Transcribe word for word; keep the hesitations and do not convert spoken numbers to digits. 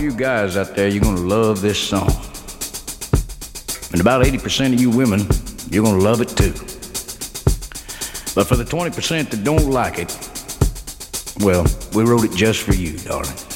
you guys out there, you're gonna love this song. And about eighty percent of you women, you're gonna love it too. But for the twenty percent that don't like it, well, we wrote it just for you, darling.